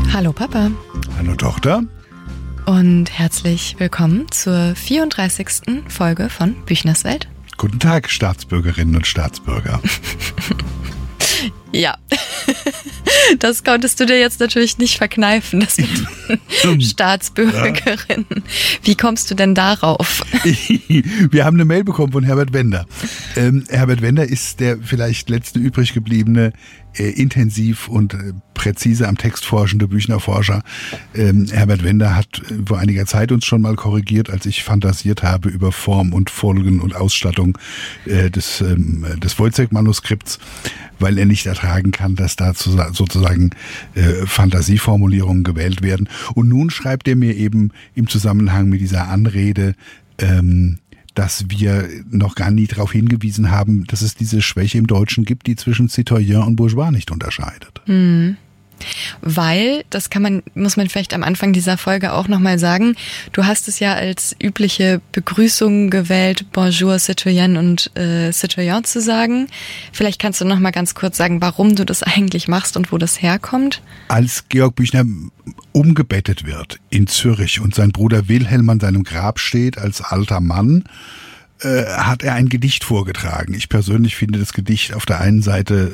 Hallo Papa. Hallo Tochter. Und herzlich willkommen zur 34. Folge von Büchners Welt. Guten Tag, Staatsbürgerinnen und Staatsbürger. Ja, das konntest du dir jetzt natürlich nicht verkneifen, das mit Staatsbürgerinnen. Wie kommst du denn darauf? Wir haben eine Mail bekommen von Herbert Wender. Herbert Wender ist der vielleicht letzte übrig gebliebene intensiv und präzise am Text forschende Büchner-Forscher. Herbert Wender hat vor einiger Zeit uns schon mal korrigiert, als ich fantasiert habe über Form und Folgen und Ausstattung des Wojciech-Manuskripts, weil er nicht ertragen kann, dass da sozusagen Fantasieformulierungen gewählt werden. Und nun schreibt er mir eben im Zusammenhang mit dieser Anrede, dass wir noch gar nie darauf hingewiesen haben, dass es diese Schwäche im Deutschen gibt, die zwischen Citoyen und Bourgeois nicht unterscheidet. Weil, das muss man vielleicht am Anfang dieser Folge auch nochmal sagen, du hast es ja als übliche Begrüßung gewählt, Bonjour, Citoyen und Citoyen zu sagen. Vielleicht kannst du nochmal ganz kurz sagen, warum du das eigentlich machst und wo das herkommt. Als Georg Büchner umgebettet wird in Zürich und sein Bruder Wilhelm an seinem Grab steht als alter Mann, hat er ein Gedicht vorgetragen. Ich persönlich finde das Gedicht auf der einen Seite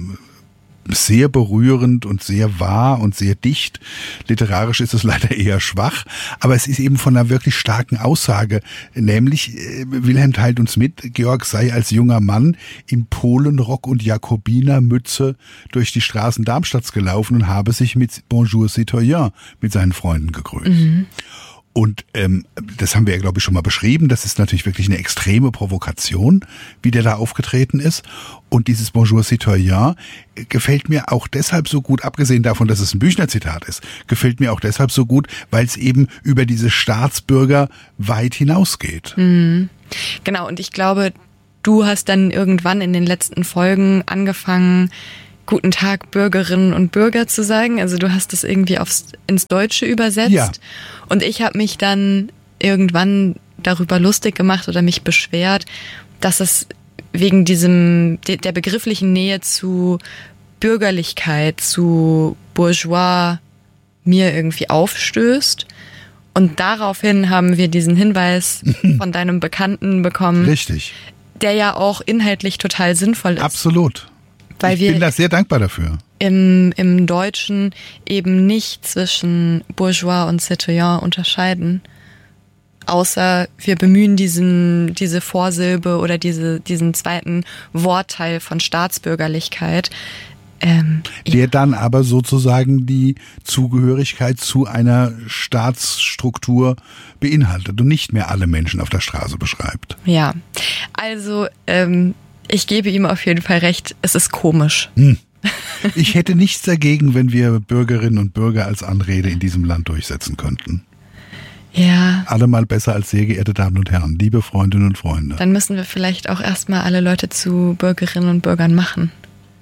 sehr berührend und sehr wahr und sehr dicht. Literarisch ist es leider eher schwach, aber es ist eben von einer wirklich starken Aussage, nämlich Wilhelm teilt uns mit, Georg sei als junger Mann im Polenrock und Jakobinermütze durch die Straßen Darmstadts gelaufen und habe sich mit Bonjour Citoyen mit seinen Freunden gegrüßt. Und das haben wir ja, glaube ich, schon mal beschrieben. Das ist natürlich wirklich eine extreme Provokation, wie der da aufgetreten ist. Und dieses Bonjour Citoyen gefällt mir auch deshalb so gut, abgesehen davon, dass es ein Büchner-Zitat ist, gefällt mir auch deshalb so gut, weil es eben über diese Staatsbürger weit hinausgeht. Genau, und ich glaube, du hast dann irgendwann in den letzten Folgen angefangen, Guten Tag, Bürgerinnen und Bürger zu sagen. Also du hast das irgendwie ins Deutsche übersetzt. Ja. Und ich habe mich dann irgendwann darüber lustig gemacht oder mich beschwert, dass es wegen der begrifflichen Nähe zu Bürgerlichkeit, zu Bourgeois mir irgendwie aufstößt. Und daraufhin haben wir diesen Hinweis von deinem Bekannten bekommen. Richtig. Der ja auch inhaltlich total sinnvoll ist. Absolut. Weil ich bin da sehr dankbar dafür. Im Deutschen eben nicht zwischen Bourgeois und Citoyen unterscheiden. Außer wir bemühen diese Vorsilbe oder diesen zweiten Wortteil von Staatsbürgerlichkeit. Der dann aber sozusagen die Zugehörigkeit zu einer Staatsstruktur beinhaltet und nicht mehr alle Menschen auf der Straße beschreibt. Ja, also ich gebe ihm auf jeden Fall recht, es ist komisch. Ich hätte nichts dagegen, wenn wir Bürgerinnen und Bürger als Anrede in diesem Land durchsetzen könnten. Ja. Allemal besser als sehr geehrte Damen und Herren, liebe Freundinnen und Freunde. Dann müssen wir vielleicht auch erstmal alle Leute zu Bürgerinnen und Bürgern machen.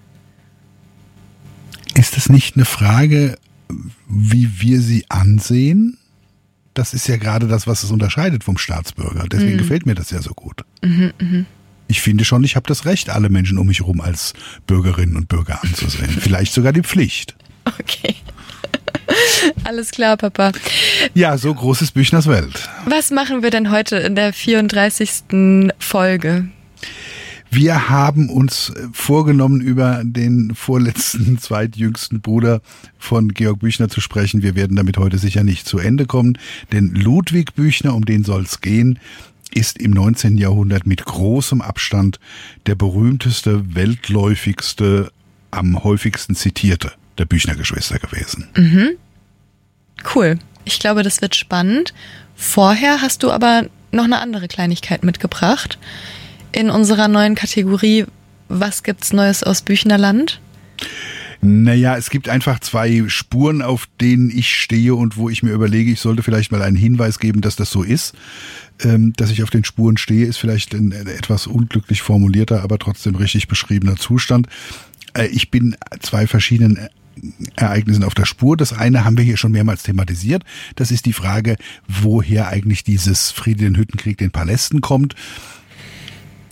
Ist es nicht eine Frage, wie wir sie ansehen? Das ist ja gerade das, was es unterscheidet vom Staatsbürger. Deswegen gefällt mir das ja so gut. Ich finde schon, ich habe das Recht, alle Menschen um mich herum als Bürgerinnen und Bürger anzusehen. Vielleicht sogar die Pflicht. Okay. Alles klar, Papa. Ja, so groß ist Büchners Welt. Was machen wir denn heute in der 34. Folge? Wir haben uns vorgenommen, über den vorletzten, zweitjüngsten Bruder von Georg Büchner zu sprechen. Wir werden damit heute sicher nicht zu Ende kommen, denn Ludwig Büchner, um den soll es gehen, ist im 19. Jahrhundert mit großem Abstand der berühmteste, weltläufigste, am häufigsten zitierte der Büchner-Geschwister gewesen. Cool. Ich glaube, das wird spannend. Vorher hast du aber noch eine andere Kleinigkeit mitgebracht. In unserer neuen Kategorie, was gibt's Neues aus Büchnerland? Naja, es gibt einfach zwei Spuren, auf denen ich stehe und wo ich mir überlege, ich sollte vielleicht mal einen Hinweis geben, dass das so ist. Dass ich auf den Spuren stehe, ist vielleicht ein etwas unglücklich formulierter, aber trotzdem richtig beschriebener Zustand. Ich bin zwei verschiedenen Ereignissen auf der Spur. Das eine haben wir hier schon mehrmals thematisiert. Das ist die Frage, woher eigentlich dieses Friede den Hüttenkrieg den Palästen kommt.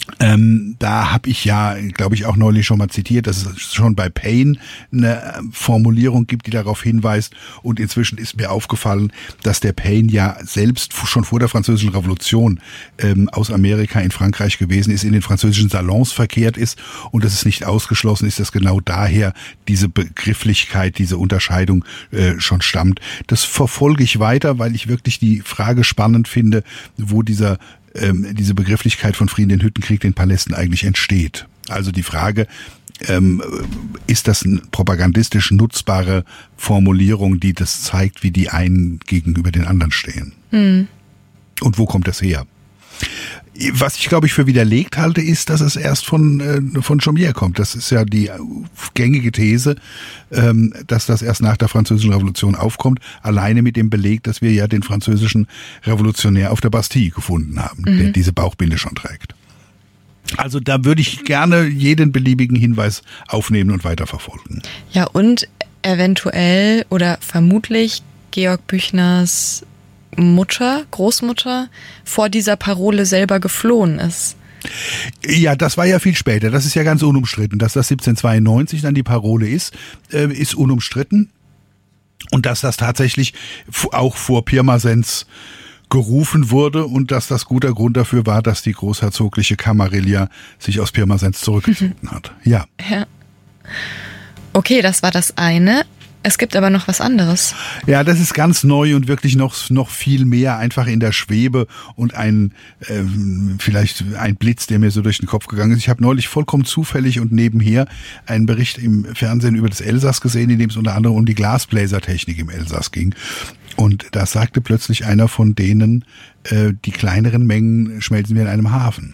Da habe ich ja, glaube ich, auch neulich schon mal zitiert, dass es schon bei Paine eine Formulierung gibt, die darauf hinweist. Und inzwischen ist mir aufgefallen, dass der Paine ja selbst schon vor der Französischen Revolution aus Amerika in Frankreich gewesen ist, in den französischen Salons verkehrt ist und dass es nicht ausgeschlossen ist, dass genau daher diese Begrifflichkeit, diese Unterscheidung schon stammt. Das verfolge ich weiter, weil ich wirklich die Frage spannend finde, wo diese Begrifflichkeit von Frieden, den Hüttenkrieg, den Palästen eigentlich entsteht. Also die Frage, ist das eine propagandistisch nutzbare Formulierung, die das zeigt, wie die einen gegenüber den anderen stehen? Und wo kommt das her? Was ich, glaube ich, für widerlegt halte, ist, dass es erst von Chaumière kommt. Das ist ja die gängige These, dass das erst nach der Französischen Revolution aufkommt, alleine mit dem Beleg, dass wir ja den französischen Revolutionär auf der Bastille gefunden haben, der diese Bauchbinde schon trägt. Also da würde ich gerne jeden beliebigen Hinweis aufnehmen und weiterverfolgen. Ja, und eventuell oder vermutlich Georg Büchners Großmutter, vor dieser Parole selber geflohen ist. Ja, das war ja viel später. Das ist ja ganz unumstritten. Dass das 1792 dann die Parole ist unumstritten. Und dass das tatsächlich auch vor Pirmasens gerufen wurde und dass das guter Grund dafür war, dass die großherzogliche Kamarilla sich aus Pirmasens zurückgezogen hat. Ja. Okay, das war das eine. Es gibt aber noch was anderes. Ja, das ist ganz neu und wirklich noch viel mehr einfach in der Schwebe und vielleicht ein Blitz, der mir so durch den Kopf gegangen ist. Ich habe neulich vollkommen zufällig und nebenher einen Bericht im Fernsehen über das Elsass gesehen, in dem es unter anderem um die Glasbläsertechnik im Elsass ging. Und da sagte plötzlich einer von denen, die kleineren Mengen schmelzen wir in einem Hafen.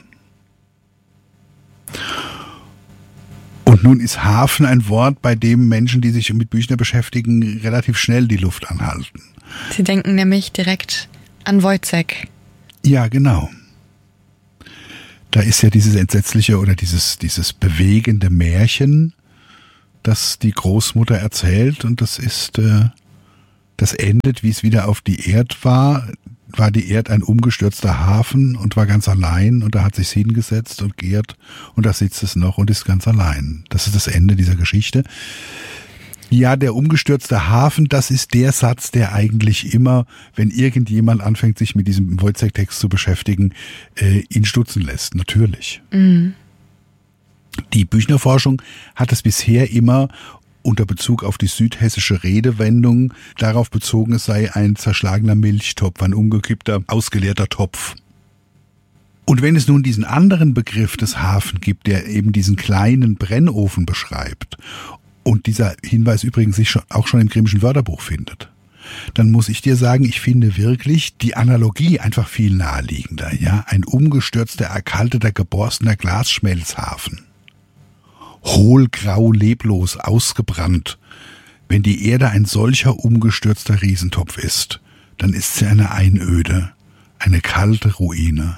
Und nun ist Hafen ein Wort, bei dem Menschen, die sich mit Büchner beschäftigen, relativ schnell die Luft anhalten. Sie denken nämlich direkt an Wojciech. Ja, genau. Da ist ja dieses entsetzliche oder dieses bewegende Märchen, das die Großmutter erzählt, und das endet, wie es wieder auf die Erd war die Erd ein umgestürzter Hafen und war ganz allein, und da hat sich's hingesetzt und gärt und da sitzt es noch und ist ganz allein. Das ist das Ende dieser Geschichte. Ja, der umgestürzte Hafen, das ist der Satz, der eigentlich immer, wenn irgendjemand anfängt, sich mit diesem Wojciech-Text zu beschäftigen, ihn stutzen lässt, natürlich. Mhm. Die Büchner-Forschung hat es bisher immer unter Bezug auf die südhessische Redewendung darauf bezogen, es sei ein zerschlagener Milchtopf, ein umgekippter, ausgeleerter Topf. Und wenn es nun diesen anderen Begriff des Hafen gibt, der eben diesen kleinen Brennofen beschreibt, und dieser Hinweis übrigens sich auch schon im Grimmschen Wörterbuch findet, dann muss ich dir sagen, ich finde wirklich die Analogie einfach viel naheliegender. Ja, ein umgestürzter, erkalteter, geborstener Glasschmelzhafen. Hohlgrau, leblos, ausgebrannt. Wenn die Erde ein solcher umgestürzter Riesentopf ist, dann ist sie eine Einöde, eine kalte Ruine.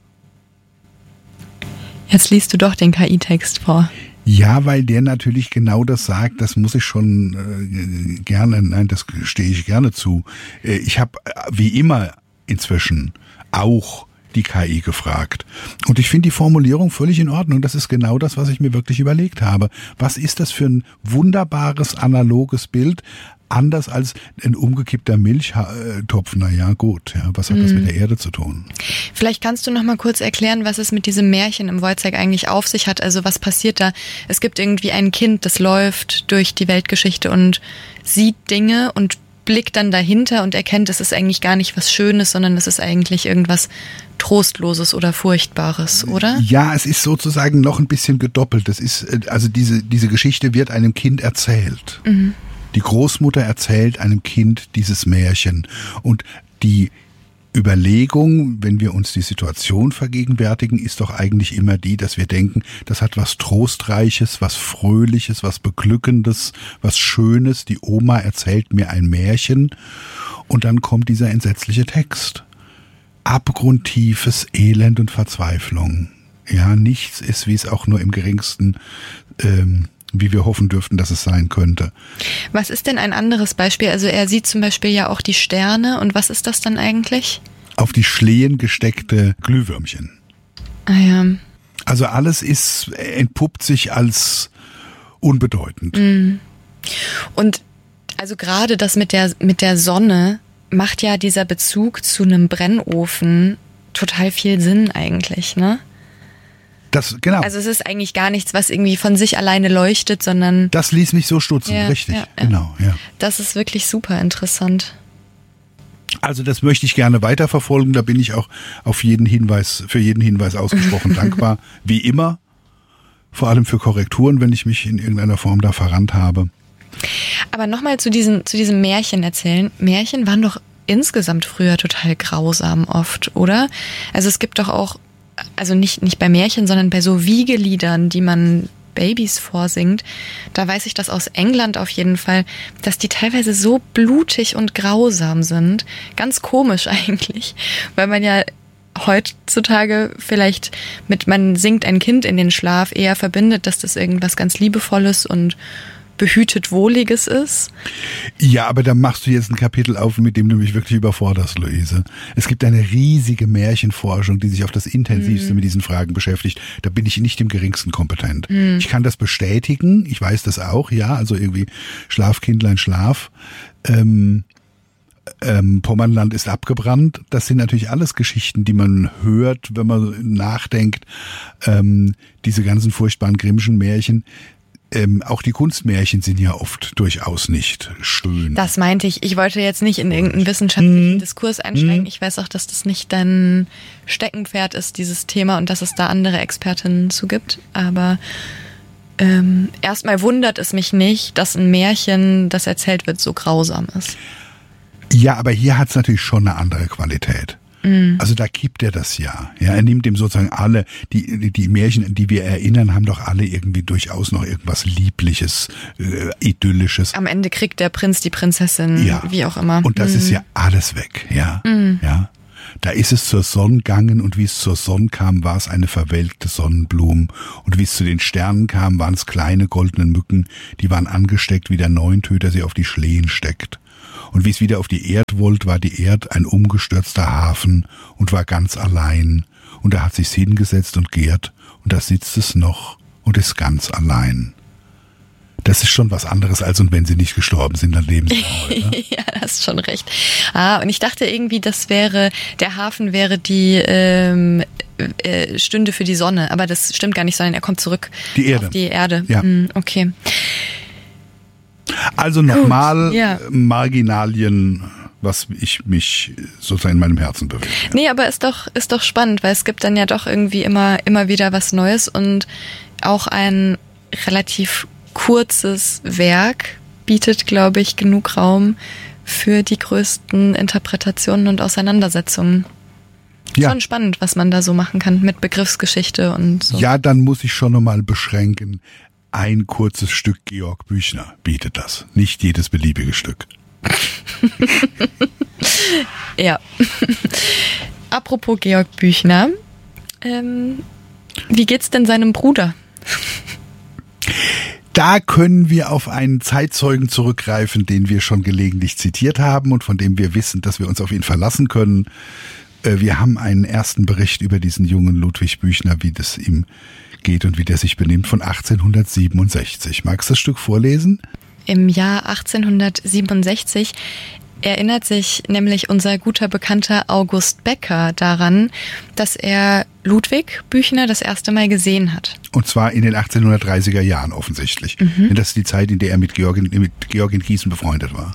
Jetzt liest du doch den KI-Text vor. Ja, weil der natürlich genau das sagt, das muss ich schon das stehe ich gerne zu. Ich habe wie immer inzwischen auch die KI gefragt. Und ich finde die Formulierung völlig in Ordnung. Das ist genau das, was ich mir wirklich überlegt habe. Was ist das für ein wunderbares, analoges Bild? Anders als ein umgekippter Milchtopf. Naja, gut. Ja, was hat das mit der Erde zu tun? Vielleicht kannst du noch mal kurz erklären, was es mit diesem Märchen im Wojciech eigentlich auf sich hat. Also was passiert da? Es gibt irgendwie ein Kind, das läuft durch die Weltgeschichte und sieht Dinge und blickt dann dahinter und erkennt, es ist eigentlich gar nicht was Schönes, sondern es ist eigentlich irgendwas Trostloses oder Furchtbares, oder? Ja, es ist sozusagen noch ein bisschen gedoppelt. Das ist, also diese Geschichte wird einem Kind erzählt. Mhm. Die Großmutter erzählt einem Kind dieses Märchen. Und die Überlegung, wenn wir uns die Situation vergegenwärtigen, ist doch eigentlich immer die, dass wir denken, das hat was Trostreiches, was Fröhliches, was Beglückendes, was Schönes. Die Oma erzählt mir ein Märchen und dann kommt dieser entsetzliche Text. Abgrundtiefes Elend und Verzweiflung. Ja, nichts ist, wie es auch nur im geringsten wie wir hoffen dürften, dass es sein könnte. Was ist denn ein anderes Beispiel? Also er sieht zum Beispiel ja auch die Sterne, und was ist das dann eigentlich? Auf die Schlehen gesteckte Glühwürmchen. Ah ja. Also alles entpuppt sich als unbedeutend. Und also gerade das mit der Sonne macht ja dieser Bezug zu einem Brennofen total viel Sinn eigentlich, ne? Genau. Also es ist eigentlich gar nichts, was irgendwie von sich alleine leuchtet, sondern... Das ließ mich so stutzen, richtig. Ja. Genau, ja. Das ist wirklich super interessant. Also das möchte ich gerne weiterverfolgen. Da bin ich auch für jeden Hinweis ausgesprochen dankbar. Wie immer. Vor allem für Korrekturen, wenn ich mich in irgendeiner Form da verrannt habe. Aber nochmal zu diesem Märchen erzählen. Märchen waren doch insgesamt früher total grausam oft, oder? Also es gibt doch auch, also nicht bei Märchen, sondern bei so Wiegeliedern, die man Babys vorsingt, da weiß ich das aus England auf jeden Fall, dass die teilweise so blutig und grausam sind. Ganz komisch eigentlich, weil man ja heutzutage vielleicht man singt ein Kind in den Schlaf eher verbindet, dass das irgendwas ganz Liebevolles und behütet Wohliges ist. Ja, aber da machst du jetzt ein Kapitel auf, mit dem du mich wirklich überforderst, Luise. Es gibt eine riesige Märchenforschung, die sich auf das Intensivste mit diesen Fragen beschäftigt. Da bin ich nicht im geringsten kompetent. Ich kann das bestätigen, ich weiß das auch, ja, also irgendwie Schlaf, Kindlein, Schlaf. Pommerland ist abgebrannt. Das sind natürlich alles Geschichten, die man hört, wenn man nachdenkt. Diese ganzen furchtbaren Grimmschen Märchen. Auch die Kunstmärchen sind ja oft durchaus nicht schön. Das meinte ich. Ich wollte jetzt nicht in irgendeinen wissenschaftlichen Diskurs einsteigen. Ich weiß auch, dass das nicht dein Steckenpferd ist, dieses Thema, und dass es da andere Expertinnen zu gibt. Aber erstmal wundert es mich nicht, dass ein Märchen, das erzählt wird, so grausam ist. Ja, aber hier hat es natürlich schon eine andere Qualität. Also da kippt er das ja. Ja, er nimmt ihm sozusagen alle, die Märchen, an die wir erinnern, haben doch alle irgendwie durchaus noch irgendwas Liebliches, Idyllisches. Am Ende kriegt der Prinz die Prinzessin, ja. Wie auch immer. Und das ist ja alles weg, ja. Ja. Da ist es zur Sonne gegangen, und wie es zur Sonne kam, war es eine verwelkte Sonnenblume. Und wie es zu den Sternen kam, waren es kleine goldene Mücken, die waren angesteckt, wie der Neuntöter sie auf die Schlehen steckt. Und wie es wieder auf die Erd wollte, war die Erd ein umgestürzter Hafen und war ganz allein. Und da hat sich's hingesetzt und gärt, und da sitzt es noch und ist ganz allein. Das ist schon was anderes, als und wenn sie nicht gestorben sind, dann leben sie noch heute. Ja, hast schon recht. Und ich dachte irgendwie, der Hafen wäre die Stünde für die Sonne, aber das stimmt gar nicht, sondern er kommt zurück auf die Erde. Ja. Okay. Also nochmal Marginalien, was ich mich sozusagen in meinem Herzen bewege. Nee, aber ist doch spannend, weil es gibt dann ja doch irgendwie immer wieder was Neues, und auch ein relativ kurzes Werk bietet, glaube ich, genug Raum für die größten Interpretationen und Auseinandersetzungen. Ja. Schon spannend, was man da so machen kann mit Begriffsgeschichte und so. Ja, dann muss ich schon nochmal beschränken. Ein kurzes Stück Georg Büchner bietet das. Nicht jedes beliebige Stück. Ja. Apropos Georg Büchner. Wie geht's denn seinem Bruder? Da können wir auf einen Zeitzeugen zurückgreifen, den wir schon gelegentlich zitiert haben und von dem wir wissen, dass wir uns auf ihn verlassen können. Wir haben einen ersten Bericht über diesen jungen Ludwig Büchner, wie das ihm geht und wie der sich benimmt, von 1867. Magst du das Stück vorlesen? Im Jahr 1867 erinnert sich nämlich unser guter Bekannter August Becker daran, dass er Ludwig Büchner das erste Mal gesehen hat. Und zwar in den 1830er Jahren offensichtlich. Das ist die Zeit, in der er mit Georg in Gießen befreundet war.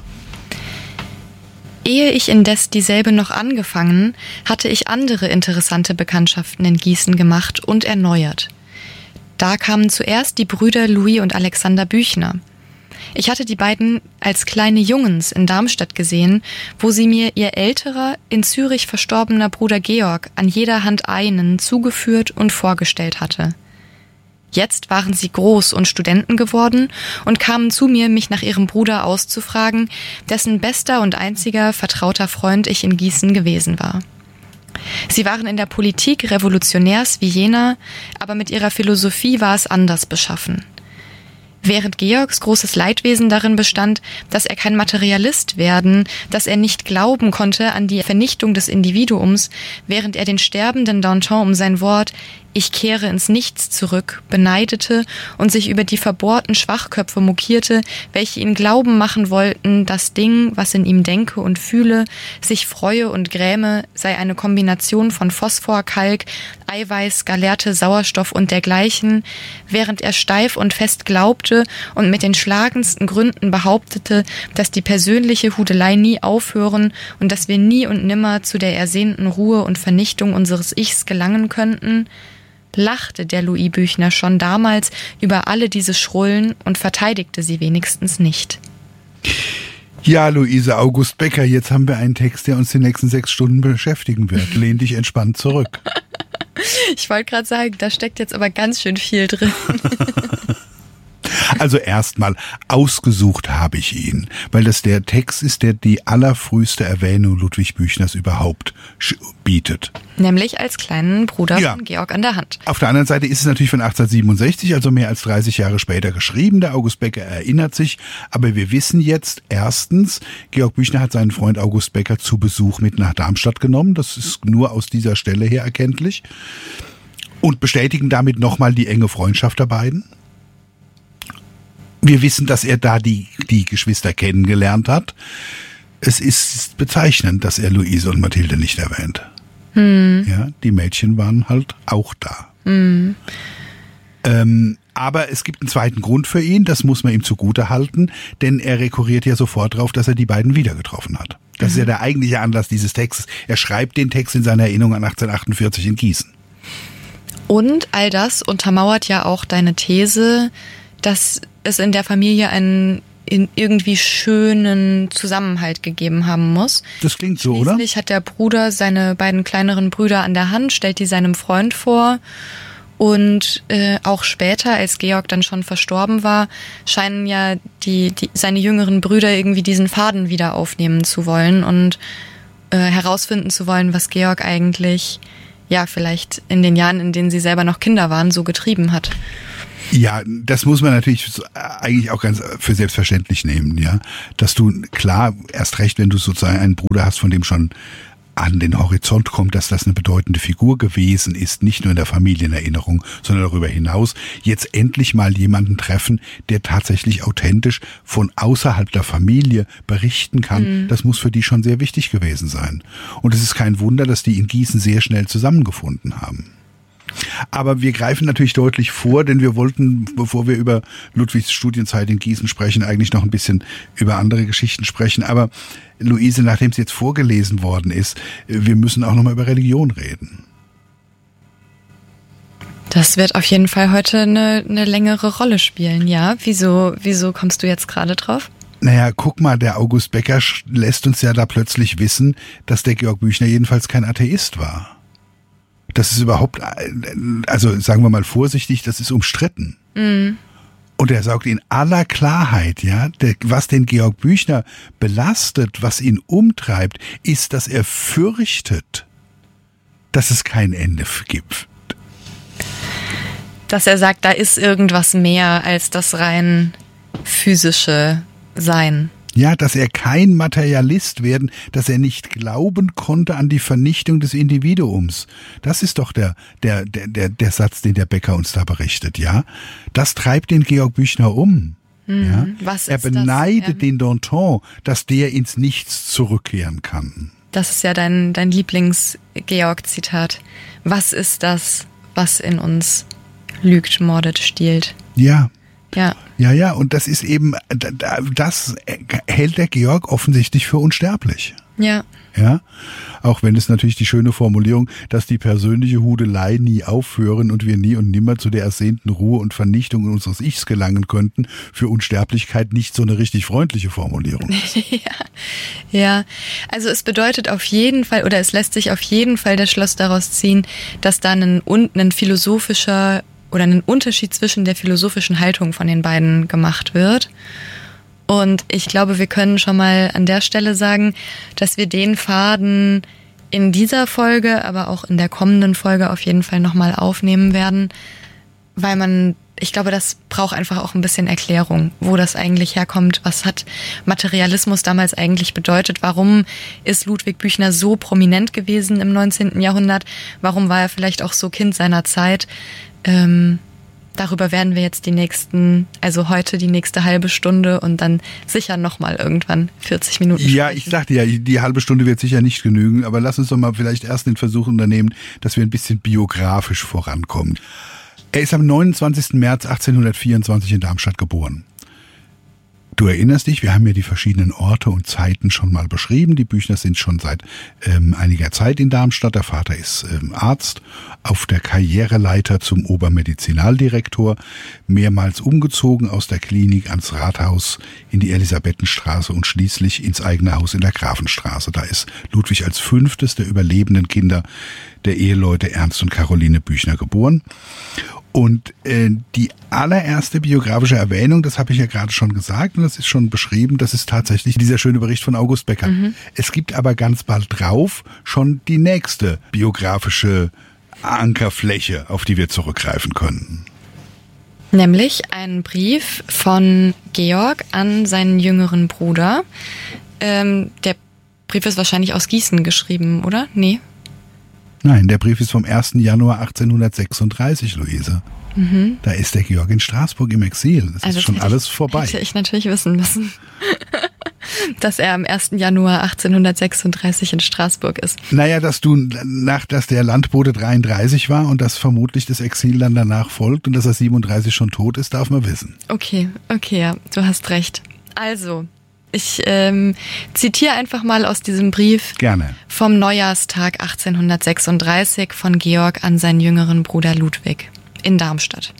Ehe ich indes dieselbe noch angefangen, hatte ich andere interessante Bekanntschaften in Gießen gemacht und erneuert. Da kamen zuerst die Brüder Louis und Alexander Büchner. Ich hatte die beiden als kleine Jungens in Darmstadt gesehen, wo sie mir ihr älterer, in Zürich verstorbener Bruder Georg an jeder Hand einen zugeführt und vorgestellt hatte. Jetzt waren sie groß und Studenten geworden und kamen zu mir, mich nach ihrem Bruder auszufragen, dessen bester und einziger vertrauter Freund ich in Gießen gewesen war. Sie waren in der Politik Revolutionärs wie jener, aber mit ihrer Philosophie war es anders beschaffen. Während Georgs großes Leidwesen darin bestand, dass er kein Materialist werden, dass er nicht glauben konnte an die Vernichtung des Individuums, während er den sterbenden Danton um sein Wort Ich kehre ins Nichts zurück, beneidete und sich über die verbohrten Schwachköpfe mokierte, welche ihn glauben machen wollten, das Ding, was in ihm denke und fühle, sich freue und gräme, sei eine Kombination von Phosphor, Kalk, Eiweiß, Gallerte, Sauerstoff und dergleichen, während er steif und fest glaubte und mit den schlagendsten Gründen behauptete, dass die persönliche Hudelei nie aufhören und dass wir nie und nimmer zu der ersehnten Ruhe und Vernichtung unseres Ichs gelangen könnten, lachte der Louis Büchner schon damals über alle diese Schrullen und verteidigte sie wenigstens nicht. Ja, Luise August Becker, jetzt haben wir einen Text, der uns die nächsten 6 Stunden beschäftigen wird. Lehn dich entspannt zurück. Ich wollte gerade sagen, da steckt jetzt aber ganz schön viel drin. Also erstmal, ausgesucht habe ich ihn, weil das der Text ist, der die allerfrüheste Erwähnung Ludwig Büchners überhaupt bietet. Nämlich als kleinen Bruder von Georg an der Hand. Auf der anderen Seite ist es natürlich von 1867, also mehr als 30 Jahre später geschrieben. Der August Becker erinnert sich, aber wir wissen jetzt erstens, Georg Büchner hat seinen Freund August Becker zu Besuch mit nach Darmstadt genommen. Das ist nur aus dieser Stelle her erkenntlich. Und bestätigen damit nochmal die enge Freundschaft der beiden. Wir wissen, dass er da die Geschwister kennengelernt hat. Es ist bezeichnend, dass er Luise und Mathilde nicht erwähnt. Ja, die Mädchen waren halt auch da. Aber es gibt einen zweiten Grund für ihn, das muss man ihm zugute halten, denn er rekurriert ja sofort darauf, dass er die beiden wieder getroffen hat. Das ist ja der eigentliche Anlass dieses Textes. Er schreibt den Text in seiner Erinnerung an 1848 in Gießen. Und all das untermauert ja auch deine These, dass es in der Familie einen irgendwie schönen Zusammenhalt gegeben haben muss. Das klingt so, oder? Schließlich hat der Bruder seine beiden kleineren Brüder an der Hand, stellt die seinem Freund vor. Und auch später, als Georg dann schon verstorben war, scheinen ja seine jüngeren Brüder irgendwie diesen Faden wieder aufnehmen zu wollen und herausfinden zu wollen, was Georg eigentlich, ja, vielleicht in den Jahren, in denen sie selber noch Kinder waren, so getrieben hat. Ja, das muss man natürlich eigentlich auch ganz für selbstverständlich nehmen, ja. Dass du, klar, erst recht, wenn du sozusagen einen Bruder hast, von dem schon an den Horizont kommt, dass das eine bedeutende Figur gewesen ist, nicht nur in der Familienerinnerung, sondern darüber hinaus, jetzt endlich mal jemanden treffen, der tatsächlich authentisch von außerhalb der Familie berichten kann, das muss für die schon sehr wichtig gewesen sein. Und es ist kein Wunder, dass die in Gießen sehr schnell zusammengefunden haben. Aber wir greifen natürlich deutlich vor, denn wir wollten, bevor wir über Ludwigs Studienzeit in Gießen sprechen, eigentlich noch ein bisschen über andere Geschichten sprechen. Aber Luise, nachdem es jetzt vorgelesen worden ist, wir müssen auch nochmal über Religion reden. Das wird auf jeden Fall heute eine längere Rolle spielen, ja? Wieso kommst du jetzt gerade drauf? Naja, guck mal, der August Becker lässt uns ja da plötzlich wissen, dass der Georg Büchner jedenfalls kein Atheist war. Das ist überhaupt, also sagen wir mal vorsichtig, das ist umstritten. Und er sagt in aller Klarheit, ja, was den Georg Büchner belastet, was ihn umtreibt, ist, dass er fürchtet, dass es kein Ende gibt. Dass er sagt, da ist irgendwas mehr als das rein physische Sein. Ja, dass er kein Materialist werden, dass er nicht glauben konnte an die Vernichtung des Individuums. Das ist doch der Satz, den der Becker uns da berichtet, ja. Das treibt den Georg Büchner um. Ja? Was er ist beneidet den Danton, dass der ins Nichts zurückkehren kann. Das ist ja dein Lieblings-Georg-Zitat. Was ist das, was in uns lügt, mordet, stiehlt? Ja. Ja. Ja, und das ist eben, das hält der Georg offensichtlich für unsterblich. Ja. Ja, auch wenn es natürlich die schöne Formulierung, dass die persönliche Hudelei nie aufhören und wir nie und nimmer zu der ersehnten Ruhe und Vernichtung unseres Ichs gelangen könnten, für Unsterblichkeit nicht so eine richtig freundliche Formulierung ist. Ja, also es bedeutet auf jeden Fall, oder es lässt sich auf jeden Fall das Schluss daraus ziehen, dass da ein philosophischer oder ein Unterschied zwischen der philosophischen Haltung von den beiden gemacht wird. Und ich glaube, wir können schon mal an der Stelle sagen, dass wir den Faden in dieser Folge, aber auch in der kommenden Folge auf jeden Fall nochmal aufnehmen werden. ich glaube, das braucht einfach auch ein bisschen Erklärung, wo das eigentlich herkommt. Was hat Materialismus damals eigentlich bedeutet? Warum ist Ludwig Büchner so prominent gewesen im 19. Jahrhundert? Warum war er vielleicht auch so Kind seiner Zeit? Darüber werden wir jetzt heute die nächste halbe Stunde und dann sicher nochmal irgendwann 40 Minuten sprechen. Ja, ich sagte ja, die halbe Stunde wird sicher nicht genügen, aber lass uns doch mal vielleicht erst den Versuch unternehmen, dass wir ein bisschen biografisch vorankommen. Er ist am 29. März 1824 in Darmstadt geboren. Du erinnerst dich, wir haben ja die verschiedenen Orte und Zeiten schon mal beschrieben. Die Büchners sind schon seit einiger Zeit in Darmstadt. Der Vater ist Arzt, auf der Karriereleiter zum Obermedizinaldirektor, mehrmals umgezogen aus der Klinik ans Rathaus in die Elisabethenstraße und schließlich ins eigene Haus in der Grafenstraße. Da ist Ludwig als 5. der überlebenden Kinder der Eheleute Ernst und Caroline Büchner geboren. Und die allererste biografische Erwähnung, das habe ich ja gerade schon gesagt und das ist schon beschrieben, das ist tatsächlich dieser schöne Bericht von August Becker. Mhm. Es gibt aber ganz bald drauf schon die nächste biografische Ankerfläche, auf die wir zurückgreifen können. Nämlich einen Brief von Georg an seinen jüngeren Bruder. Der Brief ist wahrscheinlich aus Gießen geschrieben, oder? Nee. Nein, der Brief ist vom 1. Januar 1836, Luise. Mhm. Da ist der Georg in Straßburg im Exil. Das ist schon alles vorbei. Hätte ich natürlich wissen müssen, dass er am 1. Januar 1836 in Straßburg ist. Naja, dass der Landbote 33 war und dass vermutlich das Exil dann danach folgt und dass er 37 schon tot ist, darf man wissen. Okay, ja, du hast recht. Also, ich zitiere einfach mal aus diesem Brief. Gerne. Vom Neujahrstag 1836 von Georg an seinen jüngeren Bruder Ludwig in Darmstadt.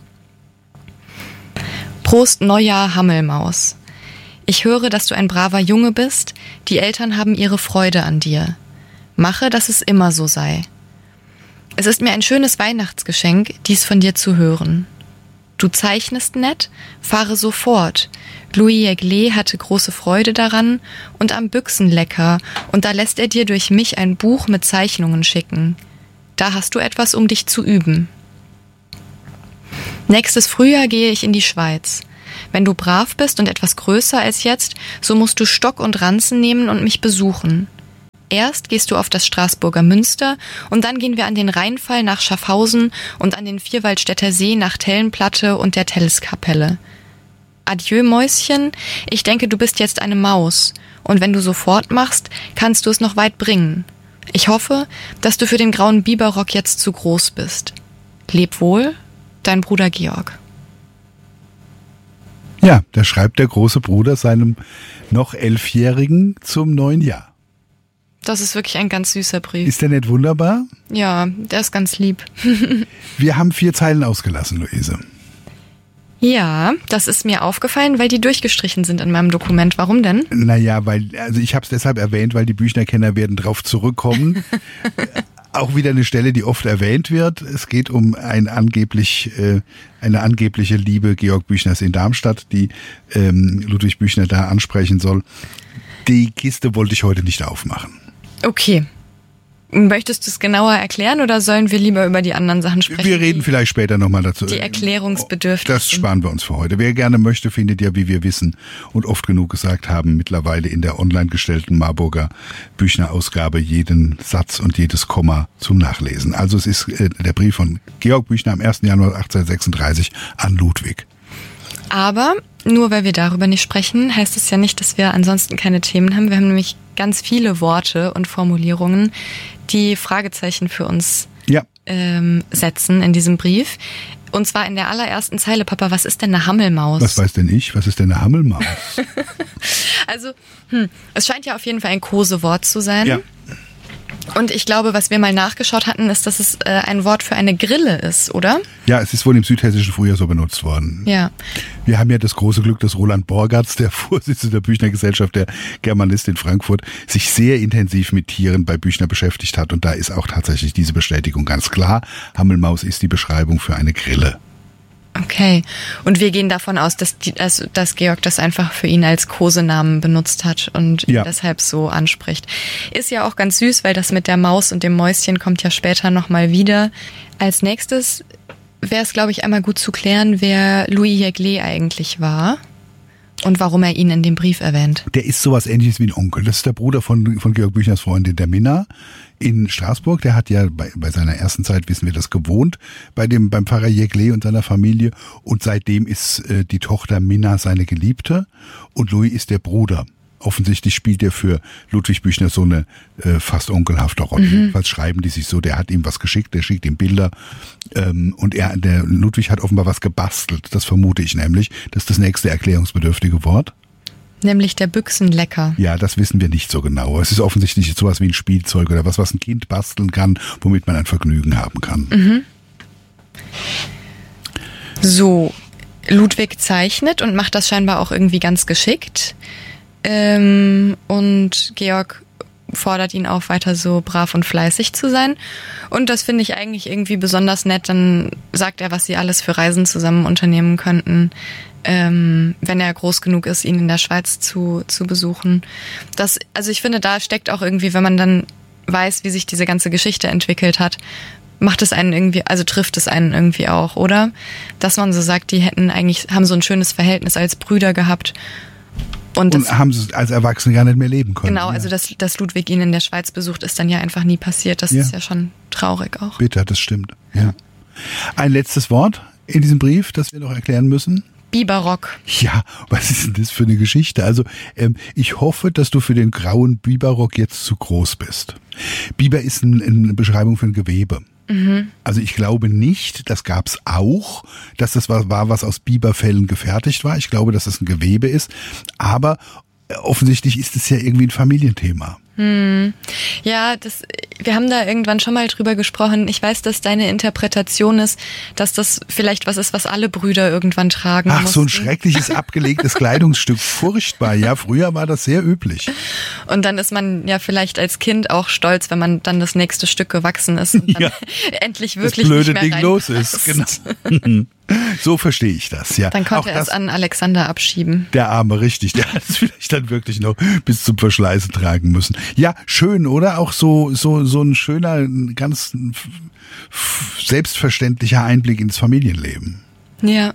Prost Neujahr, Hammelmaus. Ich höre, dass du ein braver Junge bist. Die Eltern haben ihre Freude an dir. Mache, dass es immer so sei. Es ist mir ein schönes Weihnachtsgeschenk, dies von dir zu hören. Du zeichnest nett, fahre sofort. Louis Eglet hatte große Freude daran und am Büchsenlecker, und da lässt er dir durch mich ein Buch mit Zeichnungen schicken. Da hast du etwas, um dich zu üben. Nächstes Frühjahr gehe ich in die Schweiz. Wenn du brav bist und etwas größer als jetzt, so musst du Stock und Ranzen nehmen und mich besuchen. Erst gehst du auf das Straßburger Münster und dann gehen wir an den Rheinfall nach Schaffhausen und an den Vierwaldstätter See nach Tellenplatte und der Telleskapelle. Adieu, Mäuschen, ich denke, du bist jetzt eine Maus und wenn du so fortmachst, kannst du es noch weit bringen. Ich hoffe, dass du für den grauen Biberrock jetzt zu groß bist. Leb wohl, dein Bruder Georg. Ja, da schreibt der große Bruder seinem noch 11-Jährigen zum neuen Jahr. Das ist wirklich ein ganz süßer Brief. Ist der nicht wunderbar? Ja, der ist ganz lieb. Wir haben 4 Zeilen ausgelassen, Luise. Ja, das ist mir aufgefallen, weil die durchgestrichen sind in meinem Dokument. Warum denn? Naja, ich habe es deshalb erwähnt, weil die Büchner-Kenner werden drauf zurückkommen. Auch wieder eine Stelle, die oft erwähnt wird. Es geht um eine angebliche Liebe Georg Büchners in Darmstadt, die Ludwig Büchner da ansprechen soll. Die Kiste wollte ich heute nicht aufmachen. Okay. Möchtest du es genauer erklären oder sollen wir lieber über die anderen Sachen sprechen? Wir reden vielleicht später nochmal dazu. Die erklärungsbedürftig. Das sparen wir uns für heute. Wer gerne möchte, findet ja, wie wir wissen und oft genug gesagt haben, mittlerweile in der online gestellten Marburger Büchner-Ausgabe jeden Satz und jedes Komma zum Nachlesen. Also es ist der Brief von Georg Büchner am 1. Januar 1836 an Ludwig. Aber nur weil wir darüber nicht sprechen, heißt es ja nicht, dass wir ansonsten keine Themen haben. Wir haben nämlich ganz viele Worte und Formulierungen, die Fragezeichen für uns setzen in diesem Brief. Und zwar in der allerersten Zeile, Papa, was ist denn eine Hammelmaus? Was weiß denn ich? Was ist denn eine Hammelmaus? Also, es scheint ja auf jeden Fall ein Kosewort zu sein. Ja. Und ich glaube, was wir mal nachgeschaut hatten, ist, dass es ein Wort für eine Grille ist, oder? Ja, es ist wohl im Südhessischen früher so benutzt worden. Ja. Wir haben ja das große Glück, dass Roland Borgatz, der Vorsitzende der Büchner Gesellschaft, der Germanist in Frankfurt, sich sehr intensiv mit Tieren bei Büchner beschäftigt hat. Und da ist auch tatsächlich diese Bestätigung ganz klar. Hammelmaus ist die Beschreibung für eine Grille. Okay. Und wir gehen davon aus, dass Georg das einfach für ihn als Kosenamen benutzt hat und ihn deshalb so anspricht. Ist ja auch ganz süß, weil das mit der Maus und dem Mäuschen kommt ja später nochmal wieder. Als nächstes wäre es, glaube ich, einmal gut zu klären, wer Louis Jeglet eigentlich war und warum er ihn in dem Brief erwähnt. Der ist sowas Ähnliches wie ein Onkel. Das ist der Bruder von Georg Büchners Freundin, der Minna in Straßburg. Der hat ja bei seiner ersten Zeit, wissen wir das, gewohnt beim Pfarrer Jeglet und seiner Familie. Und seitdem ist die Tochter Minna seine Geliebte und Louis ist der Bruder. Offensichtlich spielt er für Ludwig Büchner so eine fast onkelhafte Rolle. Jedenfalls schreiben die sich so, der hat ihm was geschickt, der schickt ihm Bilder. Und der Ludwig hat offenbar was gebastelt. Das vermute ich nämlich. Das ist das nächste erklärungsbedürftige Wort. Nämlich der Büchsenlecker. Ja, das wissen wir nicht so genau. Es ist offensichtlich sowas wie ein Spielzeug oder was ein Kind basteln kann, womit man ein Vergnügen haben kann. So, Ludwig zeichnet und macht das scheinbar auch irgendwie ganz geschickt. Und Georg fordert ihn auf, weiter so brav und fleißig zu sein. Und das finde ich eigentlich irgendwie besonders nett. Dann sagt er, was sie alles für Reisen zusammen unternehmen könnten, wenn er groß genug ist, ihn in der Schweiz zu besuchen. Also ich finde, da steckt auch irgendwie, wenn man dann weiß, wie sich diese ganze Geschichte entwickelt hat, macht es einen irgendwie, also trifft es einen irgendwie auch, oder? Dass man so sagt, die haben so ein schönes Verhältnis als Brüder gehabt. Und haben sie als Erwachsene gar nicht mehr leben können. Genau, also dass Ludwig ihn in der Schweiz besucht, ist dann ja einfach nie passiert. Das ist ja schon traurig auch. Bitter, das stimmt. Ja. Ein letztes Wort in diesem Brief, das wir noch erklären müssen. Biberrock. Ja, was ist denn das für eine Geschichte? Also ich hoffe, dass du für den grauen Biberrock jetzt zu groß bist. Biber ist eine Beschreibung für ein Gewebe. Also ich glaube nicht, das gab's auch, dass das war, was aus Biberfellen gefertigt war. Ich glaube, dass das ein Gewebe ist. Aber offensichtlich ist es ja irgendwie ein Familienthema. Ja, wir haben da irgendwann schon mal drüber gesprochen. Ich weiß, dass deine Interpretation ist, dass das vielleicht was ist, was alle Brüder irgendwann tragen mussten. So ein schreckliches, abgelegtes Kleidungsstück. Furchtbar. Ja, früher war das sehr üblich. Und dann ist man ja vielleicht als Kind auch stolz, wenn man dann das nächste Stück gewachsen ist und dann endlich wirklich das blöde nicht mehr Ding los ist. Genau. So verstehe ich das, ja. Dann konnte er es an Alexander abschieben. Der Arme, richtig. Der hat es vielleicht dann wirklich noch bis zum Verschleißen tragen müssen. Ja, schön, oder? Auch so ein schöner, ganz selbstverständlicher Einblick ins Familienleben. Ja.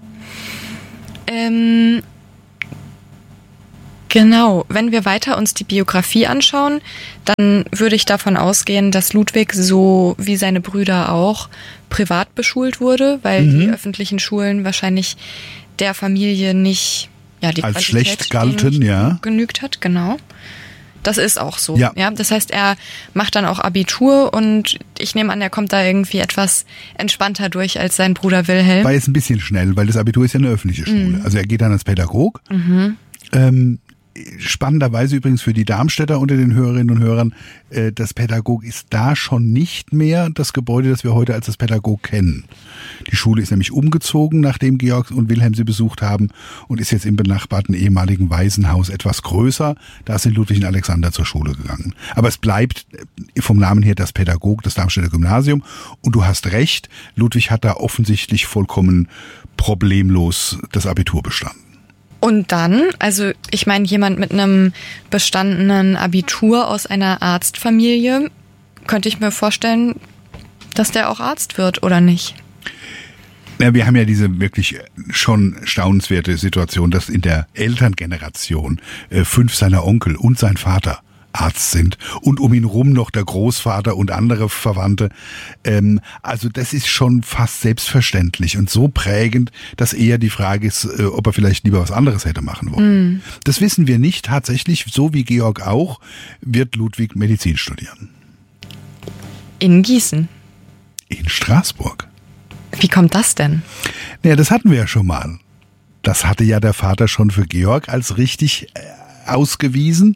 Genau, wenn wir weiter uns die Biografie anschauen, dann würde ich davon ausgehen, dass Ludwig so wie seine Brüder auch privat beschult wurde, weil die öffentlichen Schulen wahrscheinlich der Familie nicht, ja, die als Qualität schlecht galten, ja, genügt hat, genau. Das ist auch so. Ja. Ja, das heißt, er macht dann auch Abitur und ich nehme an, er kommt da irgendwie etwas entspannter durch als sein Bruder Wilhelm. War jetzt ein bisschen schnell, weil das Abitur ist ja eine öffentliche Schule. Also er geht dann als Pädagog. Spannenderweise übrigens für die Darmstädter unter den Hörerinnen und Hörern, das Pädagog ist da schon nicht mehr das Gebäude, das wir heute als das Pädagog kennen. Die Schule ist nämlich umgezogen, nachdem Georg und Wilhelm sie besucht haben und ist jetzt im benachbarten ehemaligen Waisenhaus etwas größer. Da sind Ludwig und Alexander zur Schule gegangen. Aber es bleibt vom Namen her das Pädagog, das Darmstädter Gymnasium. Und du hast recht, Ludwig hat da offensichtlich vollkommen problemlos das Abitur bestanden. Und dann, also ich meine, jemand mit einem bestandenen Abitur aus einer Arztfamilie, könnte ich mir vorstellen, dass der auch Arzt wird, oder nicht? Ja, wir haben ja diese wirklich schon staunenswerte Situation, dass in der Elterngeneration 5 seiner Onkel und sein Vater Arzt sind und um ihn rum noch der Großvater und andere Verwandte. Also das ist schon fast selbstverständlich und so prägend, dass eher die Frage ist, ob er vielleicht lieber was anderes hätte machen wollen. Das wissen wir nicht. Tatsächlich, so wie Georg auch, wird Ludwig Medizin studieren. In Gießen? In Straßburg. Wie kommt das denn? Naja, das hatten wir ja schon mal. Das hatte ja der Vater schon für Georg als richtig ausgewiesen.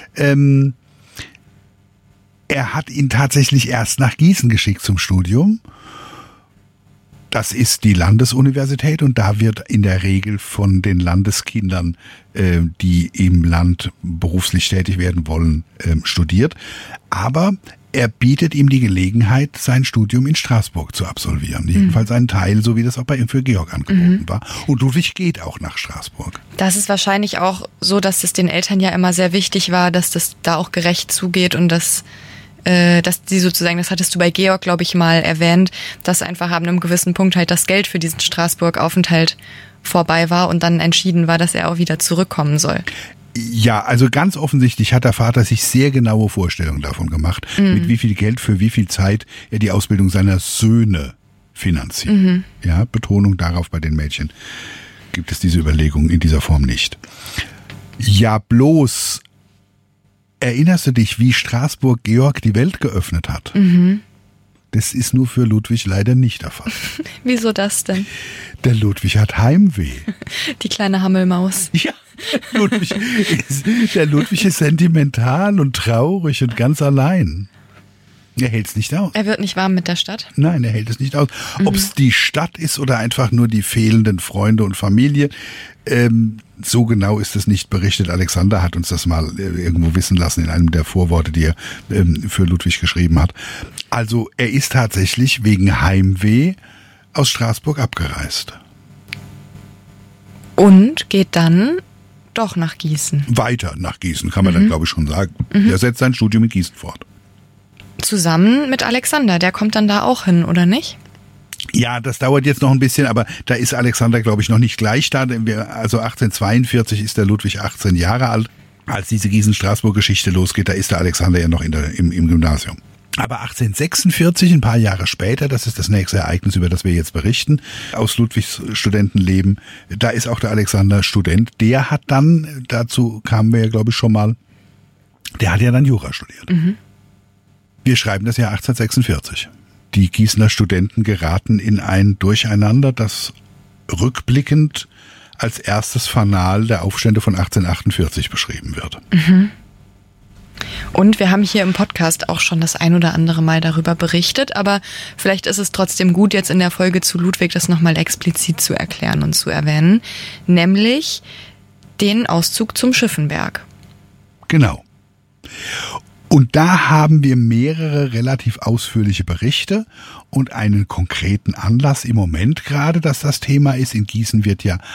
Er hat ihn tatsächlich erst nach Gießen geschickt zum Studium. Das ist die Landesuniversität und da wird in der Regel von den Landeskindern, die im Land beruflich tätig werden wollen, studiert. Aber er bietet ihm die Gelegenheit, sein Studium in Straßburg zu absolvieren. Jedenfalls einen Teil, so wie das auch bei ihm für Georg angeboten war. Und Ludwig geht auch nach Straßburg. Das ist wahrscheinlich auch so, dass es den Eltern ja immer sehr wichtig war, dass das da auch gerecht zugeht und dass dass sie sozusagen, das hattest du bei Georg, glaube ich, mal erwähnt, dass einfach ab einem gewissen Punkt halt das Geld für diesen Straßburg-Aufenthalt vorbei war und dann entschieden war, dass er auch wieder zurückkommen soll. Ja, also ganz offensichtlich hat der Vater sich sehr genaue Vorstellungen davon gemacht, mit wie viel Geld für wie viel Zeit er die Ausbildung seiner Söhne finanziert. Ja, Betonung darauf, bei den Mädchen gibt es diese Überlegungen in dieser Form nicht. Ja, bloß erinnerst du dich, wie Straßburg Georg die Welt geöffnet hat? Das ist nur für Ludwig leider nicht der Fall. Wieso das denn? Der Ludwig hat Heimweh. Die kleine Hammelmaus. Ja, der Ludwig ist sentimental und traurig und ganz allein. Er hält es nicht aus. Er wird nicht warm mit der Stadt? Nein, er hält es nicht aus. Ob es die Stadt ist oder einfach nur die fehlenden Freunde und Familie, so genau ist es nicht berichtet. Alexander hat uns das mal irgendwo wissen lassen in einem der Vorworte, die er für Ludwig geschrieben hat. Also er ist tatsächlich wegen Heimweh aus Straßburg abgereist. Und geht dann doch nach Gießen. Weiter nach Gießen, kann man dann glaube ich schon sagen. Er setzt sein Studium in Gießen fort. Zusammen mit Alexander, der kommt dann da auch hin, oder nicht? Ja, das dauert jetzt noch ein bisschen, aber da ist Alexander, glaube ich, noch nicht gleich da. Also 1842 ist der Ludwig 18 Jahre alt. Als diese Gießen-Straßburg-Geschichte losgeht, da ist der Alexander ja noch im Gymnasium. Aber 1846, ein paar Jahre später, das ist das nächste Ereignis, über das wir jetzt berichten, aus Ludwigs Studentenleben, da ist auch der Alexander Student. Der hat dann, dazu kamen wir ja, glaube ich, schon mal, der hat ja dann Jura studiert. Wir schreiben das Jahr 1846. Die Gießener Studenten geraten in ein Durcheinander, das rückblickend als erstes Fanal der Aufstände von 1848 beschrieben wird. Und wir haben hier im Podcast auch schon das ein oder andere Mal darüber berichtet, aber vielleicht ist es trotzdem gut, jetzt in der Folge zu Ludwig das nochmal explizit zu erklären und zu erwähnen, nämlich den Auszug zum Schiffenberg. Genau. Und da haben wir mehrere relativ ausführliche Berichte und einen konkreten Anlass im Moment gerade, dass das Thema ist. In Gießen wird ja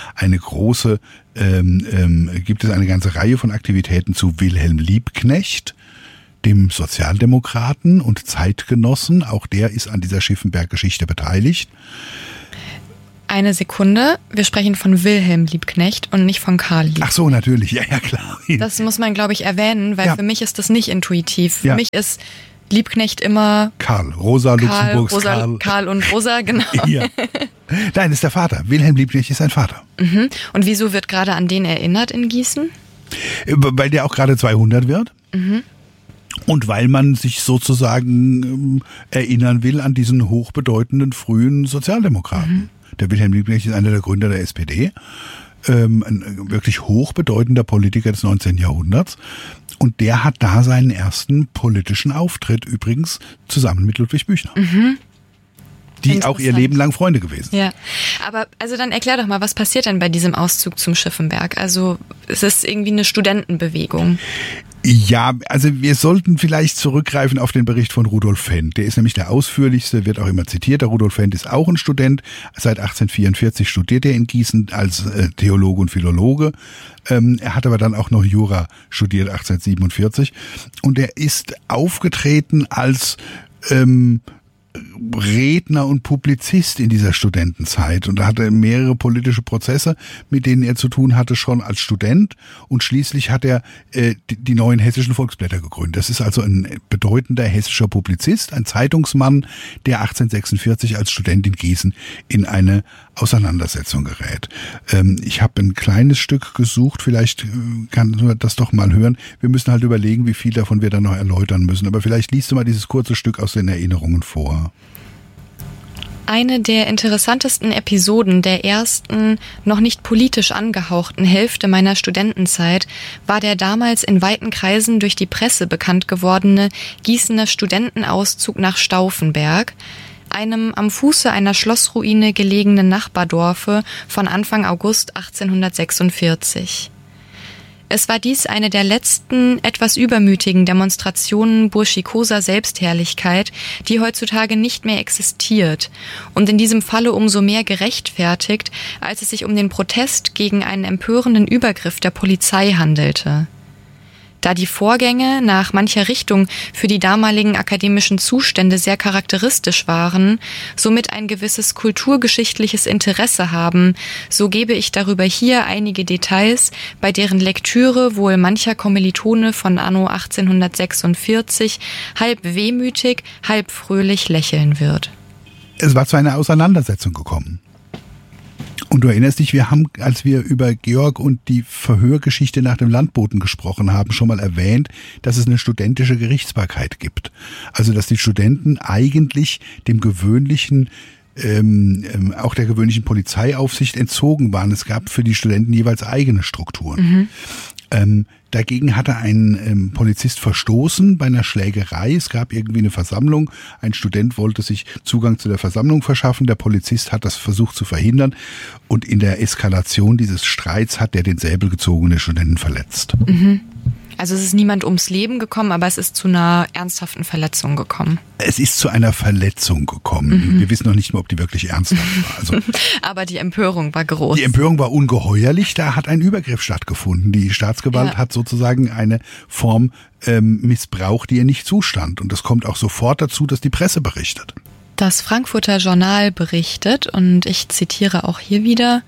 gibt es eine ganze Reihe von Aktivitäten zu Wilhelm Liebknecht, dem Sozialdemokraten und Zeitgenossen. Auch der ist an dieser Schiffenberg-Geschichte beteiligt. Eine Sekunde, wir sprechen von Wilhelm Liebknecht und nicht von Karl Liebknecht. Ach so, natürlich, ja klar. Das muss man, glaube ich, erwähnen, weil für mich ist das nicht intuitiv. Für mich ist Liebknecht immer Karl, Rosa Luxemburgs Karl. Karl und Rosa, genau. Ja. Nein, ist der Vater. Wilhelm Liebknecht ist sein Vater. Und wieso wird gerade an den erinnert in Gießen? Weil der auch gerade 200 wird. Und weil man sich sozusagen erinnern will an diesen hochbedeutenden frühen Sozialdemokraten. Der Wilhelm Liebknecht ist einer der Gründer der SPD, ein wirklich hochbedeutender Politiker des 19. Jahrhunderts. Und der hat da seinen ersten politischen Auftritt übrigens zusammen mit Ludwig Büchner. Die auch ihr Leben lang Freunde gewesen. Ja, aber also dann erklär doch mal, was passiert denn bei diesem Auszug zum Schiffenberg? Also es ist irgendwie eine Studentenbewegung. Ja, also wir sollten vielleicht zurückgreifen auf den Bericht von Rudolf Fendt. Der ist nämlich der ausführlichste, wird auch immer zitiert. Der Rudolf Fendt ist auch ein Student. Seit 1844 studiert er in Gießen als Theologe und Philologe. Er hat aber dann auch noch Jura studiert, 1847. Und er ist aufgetreten als Redner und Publizist in dieser Studentenzeit und da hatte er mehrere politische Prozesse, mit denen er zu tun hatte, schon als Student, und schließlich hat er die neuen hessischen Volksblätter gegründet. Das ist also ein bedeutender hessischer Publizist, ein Zeitungsmann, der 1846 als Student in Gießen in eine Auseinandersetzung gerät. Ich habe ein kleines Stück gesucht, vielleicht kann man das doch mal hören. Wir müssen halt überlegen, wie viel davon wir dann noch erläutern müssen, aber vielleicht liest du mal dieses kurze Stück aus den Erinnerungen vor. Eine der interessantesten Episoden der ersten, noch nicht politisch angehauchten Hälfte meiner Studentenzeit war der damals in weiten Kreisen durch die Presse bekannt gewordene Gießener Studentenauszug nach Stauffenberg, einem am Fuße einer Schlossruine gelegenen Nachbardorfe von Anfang August 1846. Es war dies eine der letzten, etwas übermütigen Demonstrationen burschikoser Selbstherrlichkeit, die heutzutage nicht mehr existiert und in diesem Falle umso mehr gerechtfertigt, als es sich um den Protest gegen einen empörenden Übergriff der Polizei handelte. Da die Vorgänge nach mancher Richtung für die damaligen akademischen Zustände sehr charakteristisch waren, somit ein gewisses kulturgeschichtliches Interesse haben, so gebe ich darüber hier einige Details, bei deren Lektüre wohl mancher Kommilitone von anno 1846 halb wehmütig, halb fröhlich lächeln wird. Es war zu einer Auseinandersetzung gekommen. Und du erinnerst dich, wir haben, als wir über Georg und die Verhörgeschichte nach dem Landboten gesprochen haben, schon mal erwähnt, dass es eine studentische Gerichtsbarkeit gibt. Also dass die Studenten eigentlich dem gewöhnlichen auch der gewöhnlichen Polizeiaufsicht entzogen waren. Es gab für die Studenten jeweils eigene Strukturen. Dagegen hatte ein Polizist verstoßen bei einer Schlägerei. Es gab irgendwie eine Versammlung. Ein Student wollte sich Zugang zu der Versammlung verschaffen. Der Polizist hat das versucht zu verhindern. Und in der Eskalation dieses Streits hat der den Säbel gezogen und den Studenten verletzt. Also es ist niemand ums Leben gekommen, aber es ist zu einer ernsthaften Verletzung gekommen. Es ist zu einer Verletzung gekommen. Wir wissen noch nicht mal, ob die wirklich ernsthaft war. Also, aber die Empörung war groß. Die Empörung war ungeheuerlich. Da hat ein Übergriff stattgefunden. Die Staatsgewalt hat sozusagen eine Form missbraucht, die ihr nicht zustand. Und das kommt auch sofort dazu, dass die Presse berichtet. Das Frankfurter Journal berichtet, und ich zitiere auch hier wieder: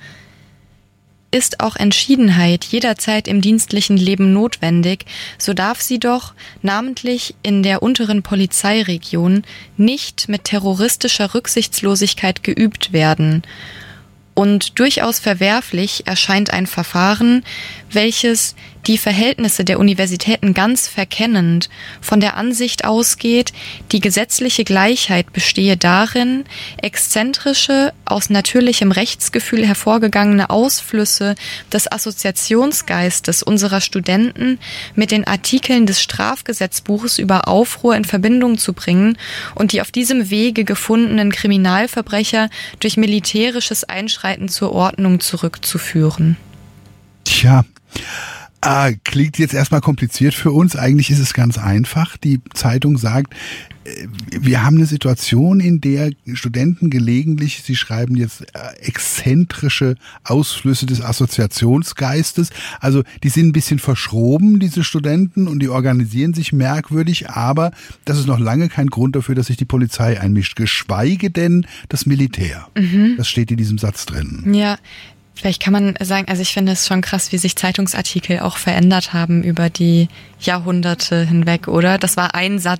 Ist auch Entschiedenheit jederzeit im dienstlichen Leben notwendig, so darf sie doch, namentlich in der unteren Polizeiregion, nicht mit terroristischer Rücksichtslosigkeit geübt werden. Und durchaus verwerflich erscheint ein Verfahren, welches die Verhältnisse der Universitäten ganz verkennend von der Ansicht ausgeht, die gesetzliche Gleichheit bestehe darin, exzentrische, aus natürlichem Rechtsgefühl hervorgegangene Ausflüsse des Assoziationsgeistes unserer Studenten mit den Artikeln des Strafgesetzbuches über Aufruhr in Verbindung zu bringen und die auf diesem Wege gefundenen Kriminalverbrecher durch militärisches Einschreiten zur Ordnung zurückzuführen. Tja, klingt jetzt erstmal kompliziert für uns. Eigentlich ist es ganz einfach. Die Zeitung sagt, wir haben eine Situation, in der Studenten gelegentlich, sie schreiben jetzt exzentrische Ausflüsse des Assoziationsgeistes, also die sind ein bisschen verschroben, diese Studenten, und die organisieren sich merkwürdig, aber das ist noch lange kein Grund dafür, dass sich die Polizei einmischt, geschweige denn das Militär. Das steht in diesem Satz drin. Ja. Vielleicht kann man sagen, also ich finde es schon krass, wie sich Zeitungsartikel auch verändert haben über die Jahrhunderte hinweg, oder? Das war ein Satz